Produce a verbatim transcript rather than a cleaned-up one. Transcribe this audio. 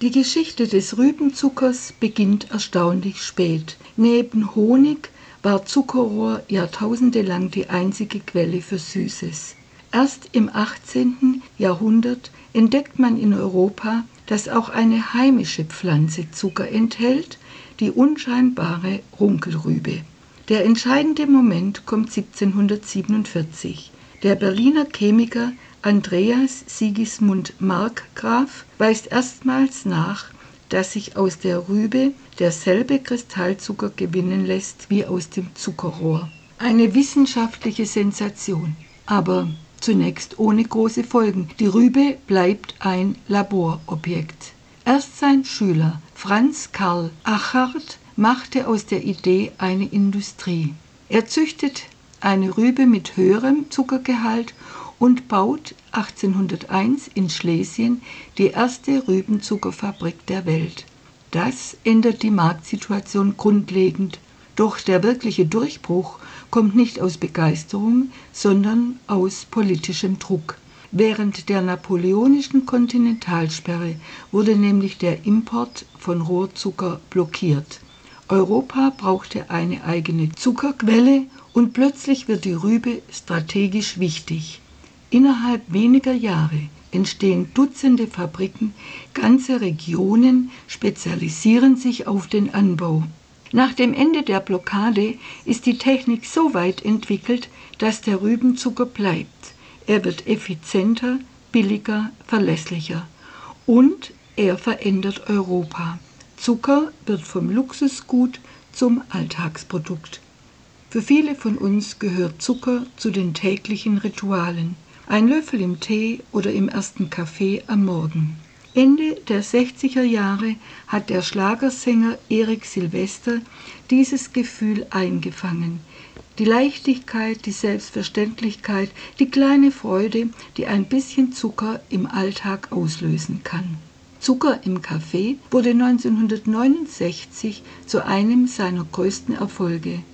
Die Geschichte des Rübenzuckers beginnt erstaunlich spät. Neben Honig war Zuckerrohr jahrtausendelang die einzige Quelle für Süßes. Erst im achtzehnten Jahrhundert entdeckt man in Europa, dass auch eine heimische Pflanze Zucker enthält, die unscheinbare Runkelrübe. Der entscheidende Moment kommt siebzehnhundertsiebenundvierzig. Der Berliner Chemiker Andreas Sigismund Markgraf weist erstmals nach, dass sich aus der Rübe derselbe Kristallzucker gewinnen lässt wie aus dem Zuckerrohr. Eine wissenschaftliche Sensation, aber zunächst ohne große Folgen. Die Rübe bleibt ein Laborobjekt. Erst sein Schüler Franz Karl Achard machte aus der Idee eine Industrie. Er züchtet eine Rübe mit höherem Zuckergehalt und baut achtzehnhunderteins in Schlesien die erste Rübenzuckerfabrik der Welt. Das ändert die Marktsituation grundlegend. Doch der wirkliche Durchbruch kommt nicht aus Begeisterung, sondern aus politischem Druck. Während der napoleonischen Kontinentalsperre wurde nämlich der Import von Rohrzucker blockiert. Europa brauchte eine eigene Zuckerquelle und plötzlich wird die Rübe strategisch wichtig. Innerhalb weniger Jahre entstehen Dutzende Fabriken, ganze Regionen spezialisieren sich auf den Anbau. Nach dem Ende der Blockade ist die Technik so weit entwickelt, dass der Rübenzucker bleibt. Er wird effizienter, billiger, verlässlicher. Und er verändert Europa. Zucker wird vom Luxusgut zum Alltagsprodukt. Für viele von uns gehört Zucker zu den täglichen Ritualen. Ein Löffel im Tee oder im ersten Kaffee am Morgen. Ende der sechziger Jahre hat der Schlagersänger Erik Silvester dieses Gefühl eingefangen. Die Leichtigkeit, die Selbstverständlichkeit, die kleine Freude, die ein bisschen Zucker im Alltag auslösen kann. Zucker im Kaffee wurde neunzehnhundertneunundsechzig zu einem seiner größten Erfolge.